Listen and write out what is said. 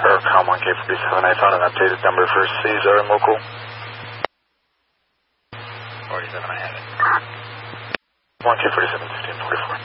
Com 1K47, I found an updated number for Cesar and local. 47, I have it. 1K47, 1544.